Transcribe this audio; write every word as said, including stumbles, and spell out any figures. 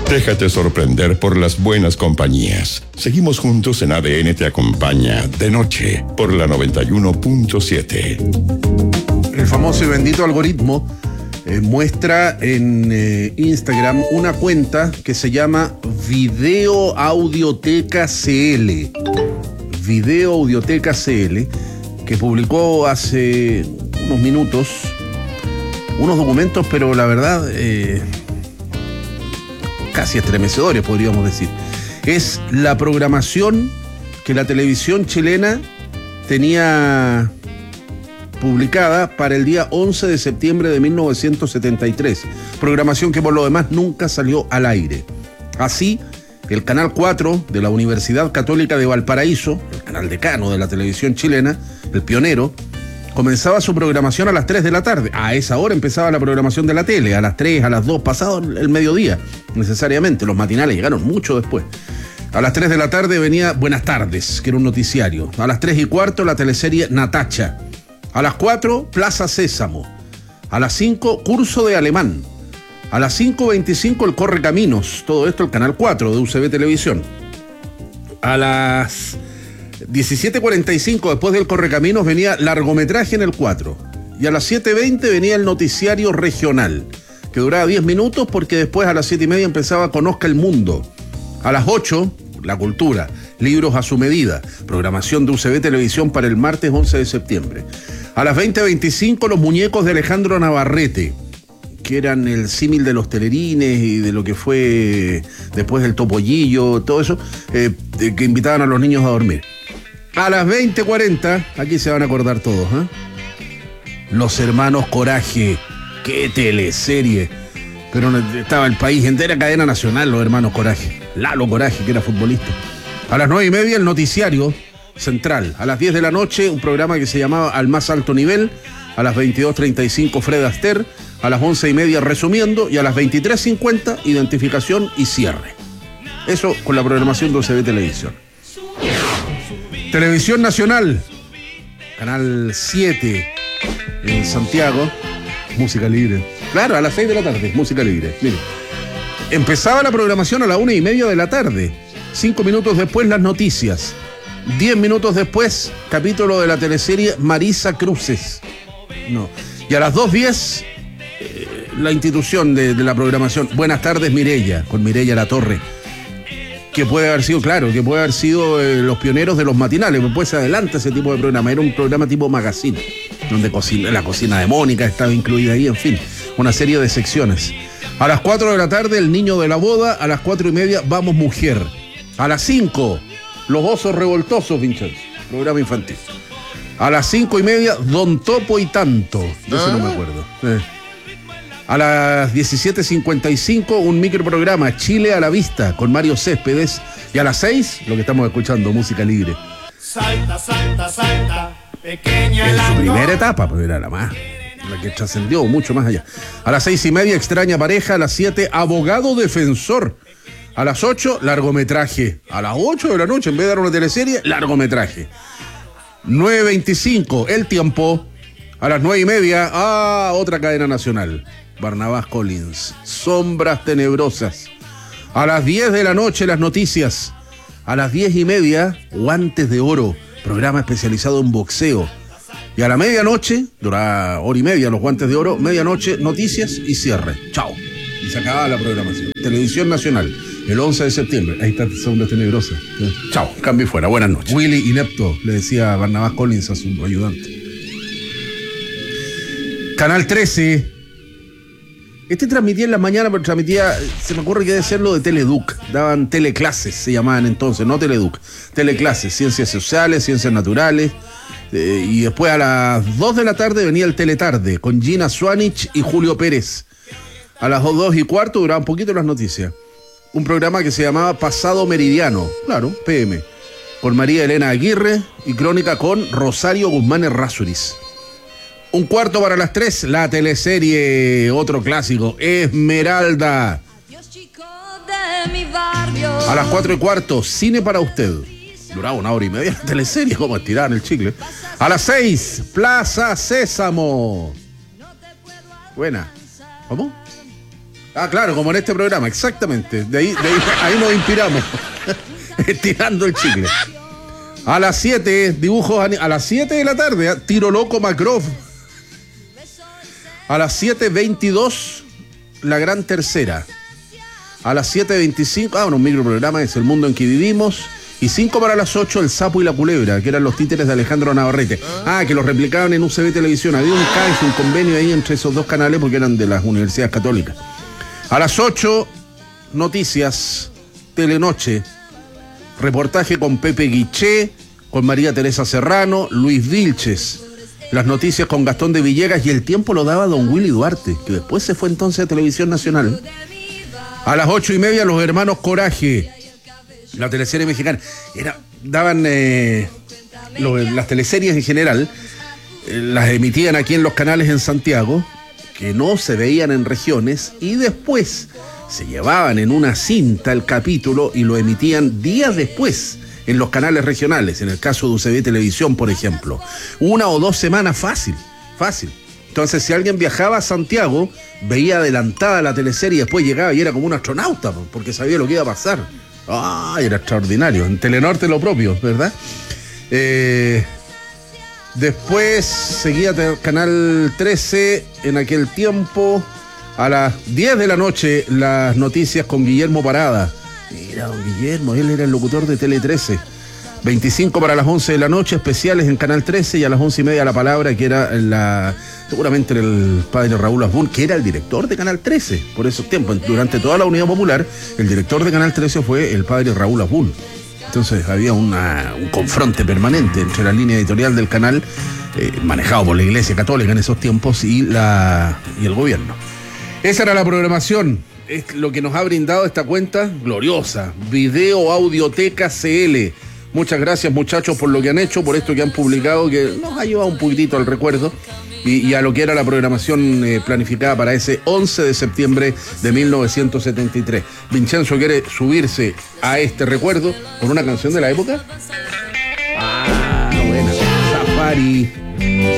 Déjate sorprender por las buenas compañías. Seguimos juntos en A D N Te Acompaña, de noche, por la noventa y uno punto siete. El famoso y bendito algoritmo eh, muestra en eh, Instagram una cuenta que se llama Video Audioteca C L. Video Audioteca C L, que publicó hace unos minutos unos documentos, pero la verdad... Eh, casi estremecedores, podríamos decir. Es la programación que la televisión chilena tenía publicada para el día once de septiembre de mil novecientos setenta y tres. Programación que por lo demás nunca salió al aire. Así, el Canal cuatro de la Universidad Católica de Valparaíso, el canal decano de la televisión chilena, el pionero, comenzaba su programación a las tres de la tarde. A esa hora empezaba la programación de la tele, a las tres, a las dos, pasado el mediodía, necesariamente. Los matinales llegaron mucho después. A las tres de la tarde venía Buenas Tardes, que era un noticiario. A las tres y cuarto la teleserie Natacha. A las cuatro, Plaza Sésamo. A las cinco, Curso de Alemán. A las cinco veinticinco, el Correcaminos. Todo esto el Canal cuatro de U C B Televisión. A las diecisiete cuarenta y cinco, después del Correcaminos, venía largometraje en el cuatro. Y a las siete veinte venía el noticiario regional, que duraba diez minutos porque después a las siete y media empezaba Conozca el Mundo. A las ocho, La Cultura, libros a su medida, programación de U C B Televisión para el martes once de septiembre. A las veinte veinticinco, Los Muñecos de Alejandro Navarrete, que eran el símil de los telerines y de lo que fue después del Topollillo, todo eso, eh, que invitaban a los niños a dormir. A las veinte cuarenta, aquí se van a acordar todos, ¿eh? Los Hermanos Coraje, qué teleserie. Pero estaba el país entera, cadena nacional, Los Hermanos Coraje. Lalo Coraje, que era futbolista. A las nueve y media, el noticiario central. A las diez de la noche, un programa que se llamaba Al Más Alto Nivel. A las veintidós treinta y cinco, Fred Astaire. A las once y media, Resumiendo. Y a las veintitrés cincuenta, Identificación y Cierre. Eso con la programación de U C B Televisión. Televisión Nacional, Canal siete en Santiago, música libre. Claro, a las seis de la tarde, música libre. Mire, empezaba la programación a la una y media de la tarde. Cinco minutos después, las noticias. Diez minutos después, capítulo de la teleserie Marisa Cruces. No. Y a las dos diez, eh, la institución de, de la programación Buenas Tardes Mireya, con Mireya Latorre. Que puede haber sido, claro, que puede haber sido eh, los pioneros de los matinales, después se adelanta ese tipo de programa. Era un programa tipo magazine, donde cocina, la cocina de Mónica estaba incluida ahí, en fin, una serie de secciones. A las cuatro de la tarde, El Niño de la Boda. A las cuatro y media, Vamos Mujer. A las cinco, Los Osos Revoltosos, Vincenzo, programa infantil. A las cinco y media, Don Topo y Tanto, de ese no me acuerdo. Eh. A las diecisiete cincuenta y cinco, un microprograma, Chile a la Vista, con Mario Céspedes. Y a las seis, lo que estamos escuchando, música libre. Salta, salta, salta, pequeña. En su primera etapa, pero era la más, la que trascendió mucho más allá. A las seis y media, Extraña Pareja. A las siete, Abogado Defensor. A las ocho, largometraje. A las ocho de la noche, en vez de dar una teleserie, largometraje. nueve veinticinco, El Tiempo. A las nueve y media, ah, otra cadena nacional. Barnabás Collins, Sombras Tenebrosas. A las diez de la noche, las noticias. A las diez y media, Guantes de Oro, programa especializado en boxeo. Y a la medianoche, dura hora y media los Guantes de Oro, medianoche, noticias y cierre. Chao. Y se acababa la programación. Televisión Nacional, el once de septiembre. Ahí está Sombras Tenebrosas. Chao, cambio y fuera. Buenas noches. Willy Inepto, le decía Barnabás Collins a su ayudante. Canal trece. Este transmitía en la mañana, pero transmitía, se me ocurre que debe ser lo de Teleduc. Daban teleclases, se llamaban entonces, no Teleduc. Teleclases, ciencias sociales, ciencias naturales. Eh, y después a las dos de la tarde venía el Teletarde, con Gina Swanich y Julio Pérez. A las dos y cuarto duraba un poquito las noticias. Un programa que se llamaba Pasado Meridiano, claro, P M. Con María Elena Aguirre y crónica con Rosario Guzmán Errázuriz. Un cuarto para las tres, la teleserie, otro clásico, Esmeralda. A las cuatro y cuarto, Cine para usted. Duraba una hora y media la teleserie, como estirar el chicle. A las seis, Plaza Sésamo. Buena. ¿Cómo? Ah, claro, como en este programa, exactamente. De ahí, de ahí, ahí nos inspiramos. Estirando el chicle. A las siete, dibujos a las siete de la tarde, Tiro Loco Macroff. A las siete veintidós, La Gran Tercera. A las siete veinticinco, ah, un microprograma, es El Mundo en que Vivimos. Y cinco para las ocho, El Sapo y la Culebra, que eran los títeres de Alejandro Navarrete. Ah, que los replicaban en U C B Televisión. Había un canje, un convenio ahí entre esos dos canales porque eran de las universidades católicas. A las ocho, Noticias, Telenoche. Reportaje con Pepe Guiché, con María Teresa Serrano, Luis Vilches. Las noticias con Gastón de Villegas, y El Tiempo lo daba don Willy Duarte, que después se fue entonces a Televisión Nacional. A las ocho y media, Los Hermanos Coraje, la teleserie mexicana. Era, daban eh, lo, las teleseries en general, eh, las emitían aquí en los canales en Santiago, que no se veían en regiones, y después se llevaban en una cinta el capítulo y lo emitían días después en los canales regionales, en el caso de U C B Televisión, por ejemplo. Una o dos semanas fácil, fácil. Entonces, si alguien viajaba a Santiago, veía adelantada la teleserie y después llegaba y era como un astronauta, porque sabía lo que iba a pasar. ¡Ah! Era extraordinario. En Telenorte lo propio, ¿verdad? Eh, después seguía Canal trece en aquel tiempo. A las diez de la noche, las noticias con Guillermo Parada. Mira, don Guillermo, él era el locutor de Tele trece. veinticinco para las once de la noche, especiales en Canal trece, y a las once y media La Palabra, que era la seguramente era el padre Raúl Asbun, que era el director de Canal trece por esos tiempos. Durante toda la Unidad Popular, el director de Canal trece fue el padre Raúl Asbun. Entonces había una, un confronte permanente entre la línea editorial del canal, eh, manejado por la Iglesia Católica en esos tiempos, y, la, y el gobierno. Esa era la programación. Es lo que nos ha brindado esta cuenta gloriosa, Video Audioteca C L. Muchas gracias, muchachos, por lo que han hecho, por esto que han publicado, que nos ha llevado un poquitito al recuerdo y, y a lo que era la programación eh, planificada para ese once de septiembre de mil novecientos setenta y tres. Vincenzo quiere subirse a este recuerdo con una canción de la época. Ah, buena. Safari.